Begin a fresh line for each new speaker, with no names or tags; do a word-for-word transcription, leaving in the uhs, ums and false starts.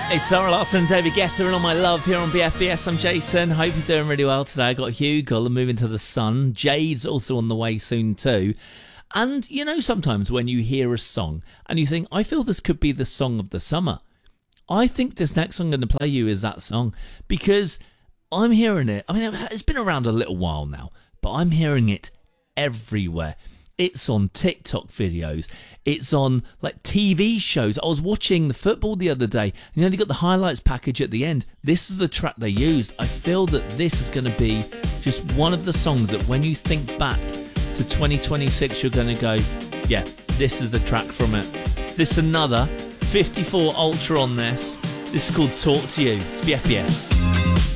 It's Sarah Larson and David Guetta and All My Love here on B F B S. I'm Jason. Hope you're doing really well today. I got Hugh Gull moving to the sun. Jade's also on the way soon too. And you know, sometimes when you hear a song and you think, I feel this could be the song of the summer. I think this next song I'm going to play you is that song, because I'm hearing it. I mean, it's been around a little while now, but I'm hearing it everywhere. It's on TikTok videos. It's on like T V shows. I was watching the football the other day, and you know, they got the highlights package at the end. This is the track they used. I feel that this is going to be just one of the songs that when you think back to twenty twenty-six, you're going to go, yeah, this is the track from it. This is another fifty-four Ultra on this. This is called Talk to You. It's B F B S.